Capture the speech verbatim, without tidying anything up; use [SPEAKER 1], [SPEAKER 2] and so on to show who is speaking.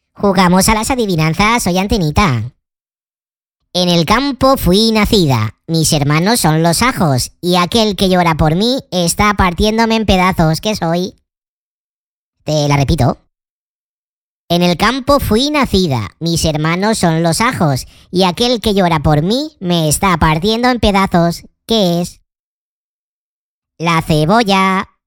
[SPEAKER 1] Jugamos a las adivinanzas, soy Antenita. En el campo fui nacida, mis hermanos son los ajos, y aquel que llora por mí está partiéndome en pedazos. ¿Qué soy? Te la repito. En el campo fui nacida, mis hermanos son los ajos, y aquel que llora por mí me está partiendo en pedazos. ¿Qué es? La cebolla.